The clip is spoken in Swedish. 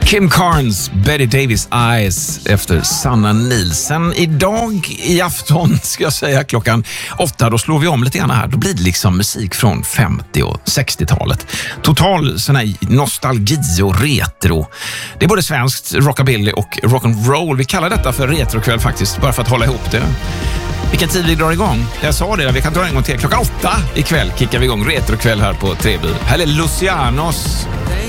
Kim Carnes, Betty Davis Eyes efter Sanna Nielsen. Idag i afton ska jag säga klockan 8, då slår vi om lite grann här. Då blir det liksom musik från 50- och 60-talet. Total sån här nostalgi och retro. Det är både svenskt, rockabilly och rock'n'roll. Vi kallar detta för retrokväll faktiskt, bara för att hålla ihop det. Vilken tid vi drar igång? Jag sa det, vi kan dra en gång till. Klockan 8 ikväll kickar vi igång retrokväll här på Treby. Här är Lucianos.